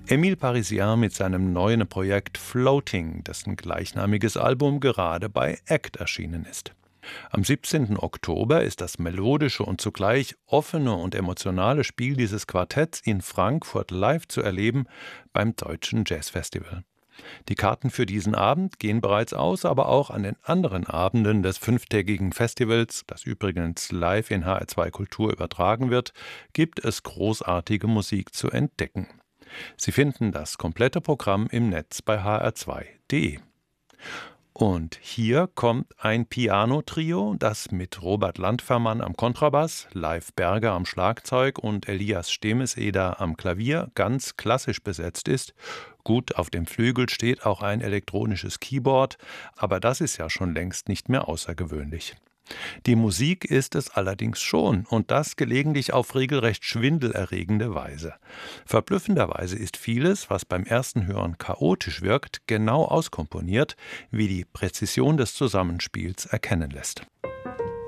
Emile Parisien mit seinem neuen Projekt Floating, dessen gleichnamiges Album gerade bei ACT erschienen ist. Am 17. Oktober ist das melodische und zugleich offene und emotionale Spiel dieses Quartetts in Frankfurt live zu erleben beim Deutschen Jazzfestival. Die Karten für diesen Abend gehen bereits aus, aber auch an den anderen Abenden des fünftägigen Festivals, das übrigens live in HR2 Kultur übertragen wird, gibt es großartige Musik zu entdecken. Sie finden das komplette Programm im Netz bei hr2.de. Und hier kommt ein Piano-Trio, das mit Robert Landfermann am Kontrabass, Leif Berger am Schlagzeug und Elias Stemeseder am Klavier ganz klassisch besetzt ist. Gut, auf dem Flügel steht auch ein elektronisches Keyboard, aber das ist ja schon längst nicht mehr außergewöhnlich. Die Musik ist es allerdings schon, und das gelegentlich auf regelrecht schwindelerregende Weise. Verblüffenderweise ist vieles, was beim ersten Hören chaotisch wirkt, genau auskomponiert, wie die Präzision des Zusammenspiels erkennen lässt.